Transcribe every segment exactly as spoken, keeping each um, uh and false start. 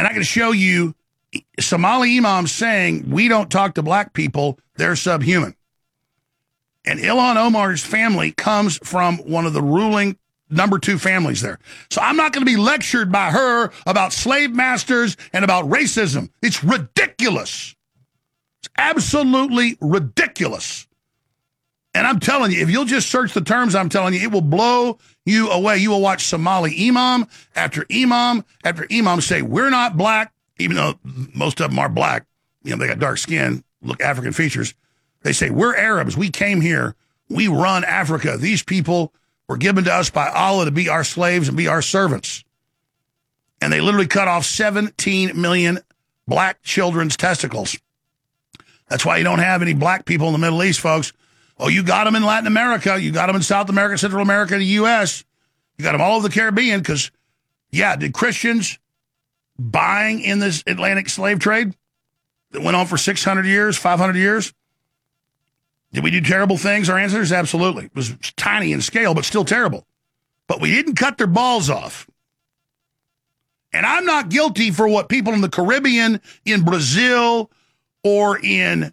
I can show you Somali imams saying, we don't talk to black people, they're subhuman. And Ilhan Omar's family comes from one of the ruling number two families there. So I'm not going to be lectured by her about slave masters and about racism. It's ridiculous. It's absolutely ridiculous. And I'm telling you, if you'll just search the terms I'm telling you, it will blow you away. You will watch Somali imam after imam after imam say, we're not black, even though most of them are black. You know, they got dark skin, look African features. They say, we're Arabs. We came here. We run Africa. These people were given to us by Allah to be our slaves and be our servants. And they literally cut off seventeen million black children's testicles. That's why you don't have any black people in the Middle East, folks. Oh, you got them in Latin America. You got them in South America, Central America, the U S. You got them all over the Caribbean because, yeah, did Christians buying in this Atlantic slave trade that went on for six hundred years, five hundred years? Did we do terrible things? Our answer is absolutely. It was tiny in scale, but still terrible. But we didn't cut their balls off. And I'm not guilty for what people in the Caribbean, in Brazil, or in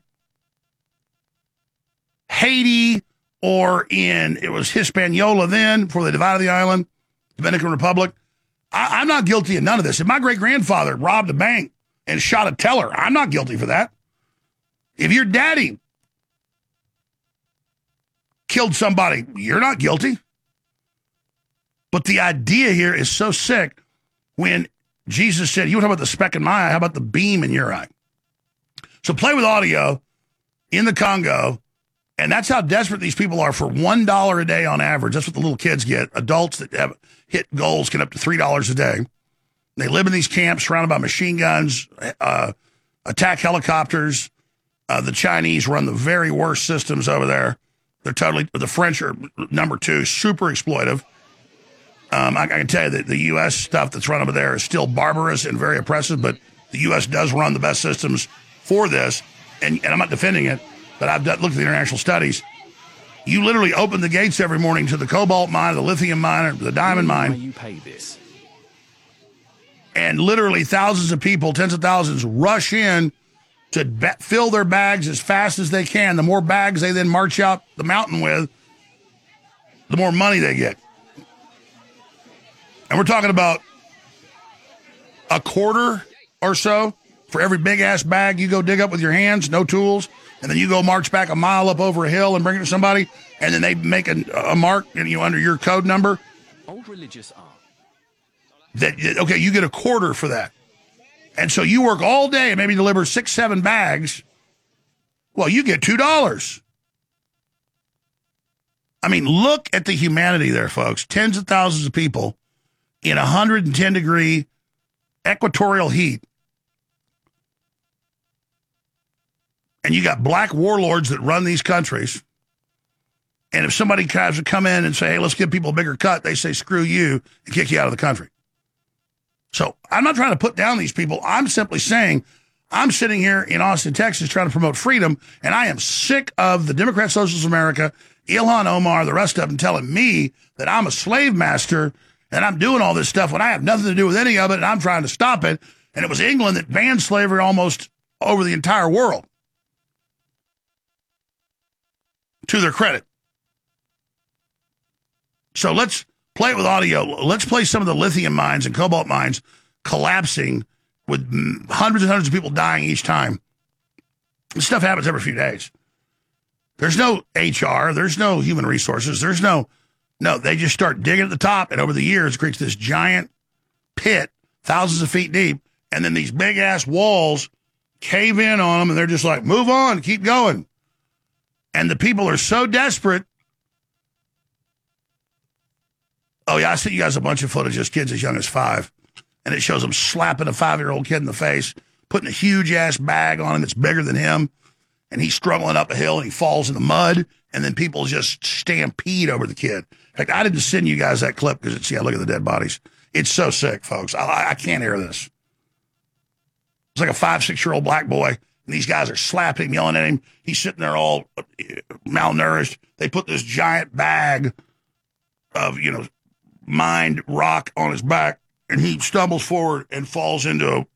Haiti, or in, it was Hispaniola then, before they divided the island, Dominican Republic. I, I'm not guilty of none of this. If my great-grandfather robbed a bank and shot a teller, I'm not guilty for that. If your daddy killed somebody, you're not guilty. But the idea here is so sick when Jesus said, you want to talk about the speck in my eye, how about the beam in your eye? So play with audio in the Congo, and that's how desperate these people are for one dollar a day on average. That's what the little kids get. Adults that have hit goals get up to three dollars a day. They live in these camps surrounded by machine guns, uh, attack helicopters. Uh, the Chinese run the very worst systems over there. They're totally, the French are number two, super exploitive. Um, I, I can tell you that the U S stuff that's run over there is still barbarous and very oppressive, but the U S does run the best systems for this. And, and I'm not defending it, but I've done, looked at the international studies. You literally open the gates every morning to the cobalt mine, the lithium mine, or the diamond mine. You pay this. And literally thousands of people, tens of thousands, rush in to ba- fill their bags as fast as they can. The more bags they then march out the mountain with, the more money they get. And we're talking about a quarter or so for every big-ass bag you go dig up with your hands, no tools, and then you go march back a mile up over a hill and bring it to somebody, and then they make a, a mark and you under your code number. Old religious art. That, okay, you get a quarter for that. And so you work all day and maybe deliver six, seven bags. Well, you get two dollars. I mean, look at the humanity there, folks. Tens of thousands of people in one hundred ten degree equatorial heat. And you got black warlords that run these countries. And if somebody tries to come in and say, hey, let's give people a bigger cut, they say, screw you, and kick you out of the country. So I'm not trying to put down these people. I'm simply saying I'm sitting here in Austin, Texas, trying to promote freedom, and I am sick of the Democrat Socialist America, Ilhan Omar, the rest of them telling me that I'm a slave master and I'm doing all this stuff when I have nothing to do with any of it, and I'm trying to stop it. And it was England that banned slavery almost over the entire world, to their credit. So let's play it with audio. Let's play some of the lithium mines and cobalt mines collapsing with hundreds and hundreds of people dying each time. This stuff happens every few days. There's no H R. There's no human resources. There's no, no, they just start digging at the top, and over the years it creates this giant pit, thousands of feet deep, and then these big-ass walls cave in on them, and they're just like, move on, keep going. And the people are so desperate. Oh, yeah, I sent you guys a bunch of footage of kids as young as five, and it shows them slapping a five-year-old kid in the face, putting a huge-ass bag on him that's bigger than him, and he's struggling up a hill, and he falls in the mud, and then people just stampede over the kid. In fact, I didn't send you guys that clip because, it's, yeah, look at the dead bodies. It's so sick, folks. I, I can't hear this. It's like a five, six-year-old black boy, and these guys are slapping him, yelling at him. He's sitting there all malnourished. They put this giant bag of, you know, mined rock on his back, and he stumbles forward and falls into a,